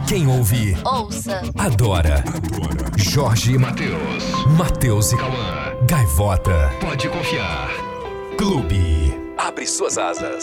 Quem ouve, ouça, adora. Jorge e Matheus. Matheus e Cauã. Gaivota. Pode confiar. Clube. Abre suas asas.